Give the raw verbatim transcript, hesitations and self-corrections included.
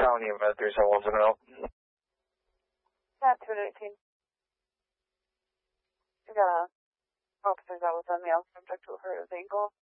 County, Med three seven one seven zero. Yeah, two eighteen. We got a officer's out with a male subject who hurt his ankle.